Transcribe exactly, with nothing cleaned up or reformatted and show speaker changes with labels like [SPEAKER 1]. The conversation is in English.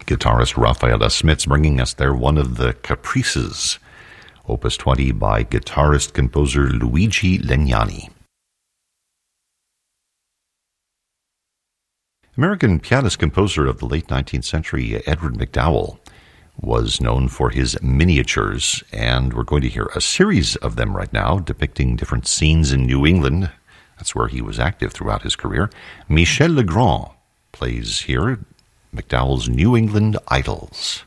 [SPEAKER 1] guitarist Rafaela Smits bringing us there one of the Caprices, Opus twenty by guitarist-composer Luigi Legnani. American pianist-composer of the late nineteenth century, Edward MacDowell, was known for his miniatures, and we're going to hear a series of them right now depicting different scenes in New England. That's where he was active throughout his career. Michel Legrand plays here MacDowell's New England Idyls.